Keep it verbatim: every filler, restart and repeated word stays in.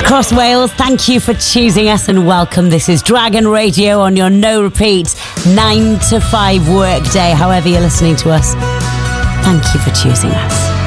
Across Wales, thank you for choosing us and welcome. This is Dragon Radio on your no repeat nine to five work day. However you're listening to us, thank you for choosing us.